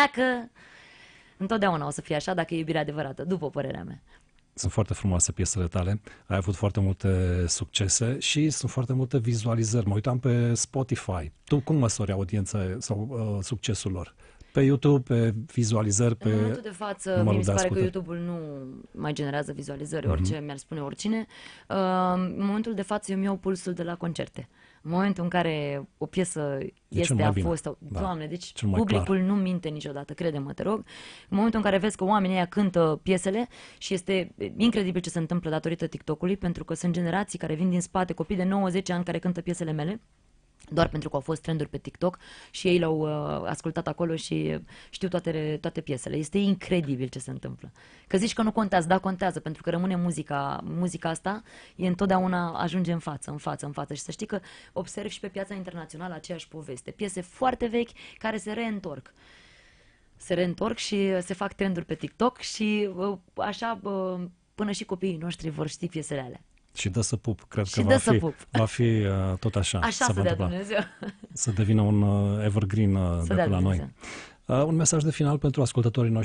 pleacă. Întotdeauna o să fie așa dacă e iubirea adevărată, după părerea mea. Sunt foarte frumoase piesele tale, ai avut foarte multe succese și sunt foarte multe vizualizări. Mă uitam pe Spotify. Tu cum măsori audiența sau succesul lor? Pe YouTube, pe vizualizări, pe În momentul de față, mi se pare că YouTube-ul nu mai generează vizualizări, orice mi-ar spune oricine. În momentul de față eu îmi iau pulsul de la concerte. În momentul în care o piesă a fost, Doamne, deci publicul nu minte niciodată, crede-mă, te rog. În momentul în care vezi că oamenii ăia cântă piesele și este incredibil ce se întâmplă datorită TikTok-ului, pentru că sunt generații care vin din spate, copii de 9-10 ani care cântă piesele mele, doar pentru că au fost trenduri pe TikTok și ei l-au ascultat acolo și știu toate piesele. Este incredibil ce se întâmplă. Că zici că nu contează, da, contează, pentru că rămâne muzica asta, e întotdeauna ajunge în față. Și să știi că observ și pe piața internațională aceeași poveste. Piese foarte vechi care se reîntorc și se fac trenduri pe TikTok și așa până și copiii noștri vor ști piesele alea. Și dă să pup, cred că va fi tot așa. Așa să dea Dumnezeu. Să devină un evergreen de pe la noi. Un mesaj de final pentru ascultătorii noștri.